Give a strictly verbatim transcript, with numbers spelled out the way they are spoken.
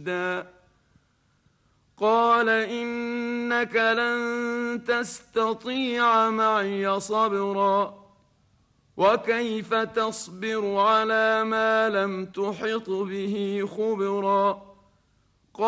رشدا قال إنك لن تستطيع معي صبرا وكيف تصبر على ما لم تحط به خبرا